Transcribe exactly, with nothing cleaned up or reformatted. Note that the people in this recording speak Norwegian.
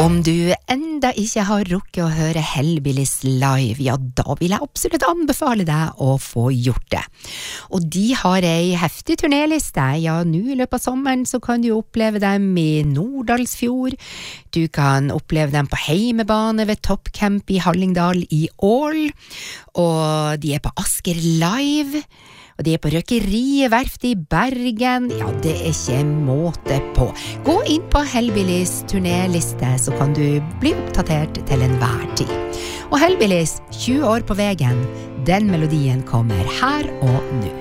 Om du enda ikke har rukket å høre Hellbillies live, ja, da vil jeg absolutt anbefale deg å få gjort det. Og de har ei heftig turnéliste. Ja, nå i løpet av sommeren så kan du oppleve dem i Nordalsfjord. Du kan oppleve dem på heimebane ved Top Camp i Hallingdal i Ål. Og de er på Asker Live. Og de er på Røkeriet Verft i Bergen. Ja, det er ikke måte på. Gå inn på Hellbillies turnéliste, så kan du bli oppdatert til enhver tid. Og Hellbillies, tjue år på veien, den melodien kommer her og nå.